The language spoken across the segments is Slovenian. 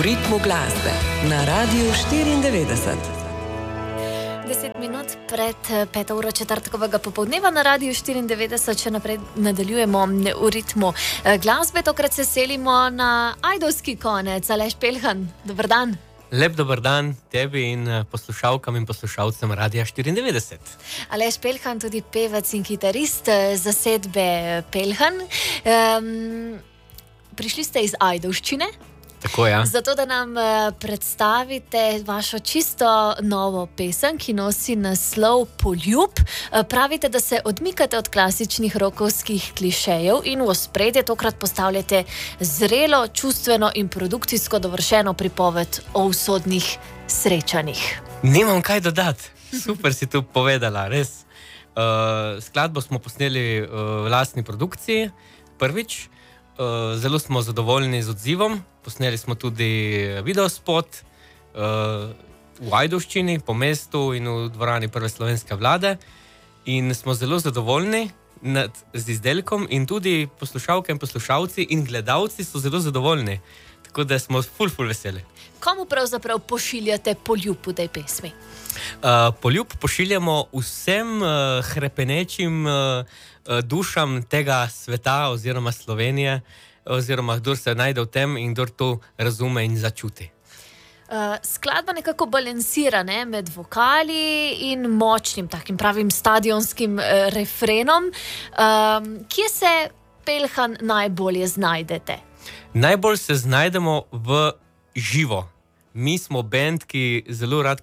ritmu glasbe na Radiu 94. 10 minut pred 5. uro četrtkovega popoldneva na Radiu 94, še naprej nadaljujemo v ritmu glasbe. Tokrat se selimo na ajdovski konec. Aleš Pelhan, dober dan. Lep dober dan tebi in poslušalkam in poslušalcem Radia 94. Aleš Pelhan, tudi pevec in kitarist zasedbe Pelhan. Prišli ste iz Ajdovščine. Tako, ja. Zato, da nam predstavite vašo čisto novo pesem, ki nosi naslov Poljub. Pravite, da se odmikate od klasičnih rokovskih klišejev in v ospredje tokrat postavljate zrelo, čustveno in produkcijsko dovršeno pripoved o usodnih srečanjih. Nimam kaj dodati. Super si tu povedala, res. Skladbo smo posneli v lastni produkciji, prvič. Zelo smo zadovoljni z odzivom. Posneli smo tudi videospot v Ajdovščini, po mestu in v dvorani Prve slovenske vlade. In smo zelo zadovoljni z izdelkom in tudi poslušalke in poslušalci in gledalci so zelo zadovoljni. Tako da smo ful veseli. Komu pravzaprav pošiljate poljub v tej pesmi? Poljub pošiljamo vsem hrepenečim dušam tega sveta oziroma Slovenije, oziroma kdor se najde v tem in kdor to razume in začuti. Skladba nekako balansira, ne, med vokali in močnim, takim pravim stadionskim refrenom. Kje se Pelhan najbolje znajdete? Najbolj se znajdemo v živo. Mi smo band, ki zelo rad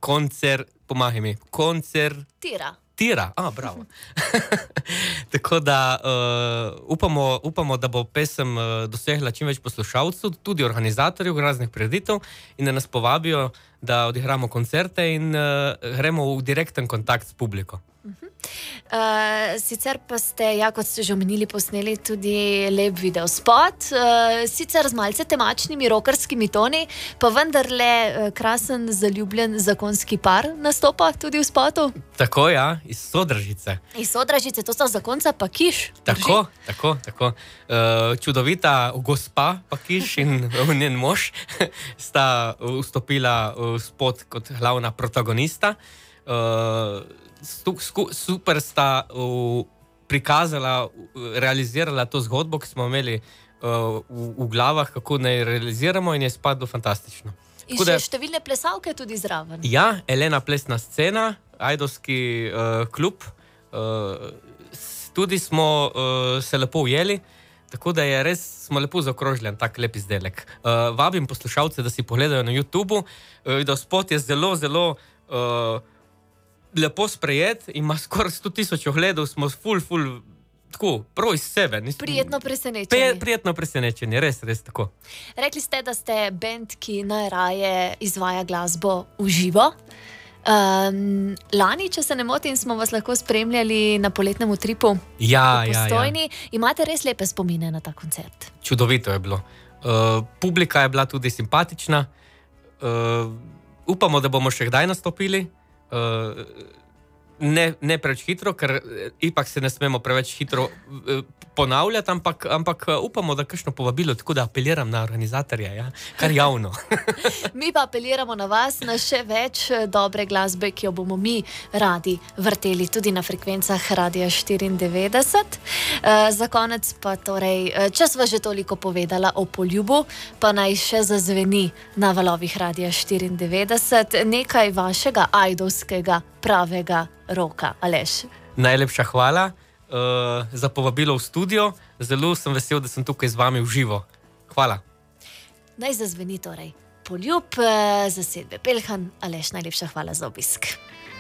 koncertira. Bravo. Tako da upamo, da bo pesem dosegla čim več poslušalcev, tudi organizatorjev raznih prireditev in da nas povabijo, da odigramo koncerte in gremo v direkten kontakt s publiko. Sicer pa ste, kot ste že omenili, posneli tudi lep videospot, sicer z malce temačnimi rockerskimi toni, pa vendarle krasen zaljubljen zakonski par nastopa tudi v spotu. Tako, ja, iz Sodražice. Iz Sodražice, to sta zakonca Pakiš. Tako. Čudovita gospa Pakiš in njen mož sta vstopila v spot kot glavna protagonista. Super sta prikazala, realizirala to zgodbo, ki smo imeli v glavah, kako naj realiziramo, in je spadlo fantastično. In še številne plesalke tudi zraven. Ja, Elena plesna scena, Ajdovski klub, tudi smo se lepo ujeli, tako da je res, smo lepo zaokrožili tak lep izdelek. Vabim poslušalce, da si pogledajo na YouTubeu. Videospot je zelo lepo sprejet, ima skoraj 100,000 ogledov, smo ful, tako, prav iz sebe. Prijetno presenečenje. Prijetno presenečenje, res tako. Rekli ste, da ste band, ki najraje izvaja glasbo v živo. Lani, če se ne motim, smo vas lahko spremljali na poletnem utripu v Postojni. Imate res lepe spomine na ta koncert? Čudovito je bilo. Publika je bila tudi simpatična. Upamo, da bomo še kdaj nastopili. Ne preveč hitro, ker ipak se ne smemo preveč hitro ponavljati, ampak upamo, da kakšno povabilo, tako da apeliram na organizatorja, ja? Kar javno. Mi pa apeliramo na vas, na še več dobre glasbe, ki jo bomo mi radi vrteli tudi na frekvencah Radia 94. Za konec pa torej, če sva že toliko povedala o poljubu, pa naj še zazveni na valovih Radia 94 nekaj vašega ajdovskega pravega roka. Aleš. Najlepša hvala za povabilo v studio. Zelo sem vesel, da sem tukaj z vami v živo. Hvala. Naj zazveni torej Poljub zasedbe Pelhan. Aleš, najlepša hvala za obisk.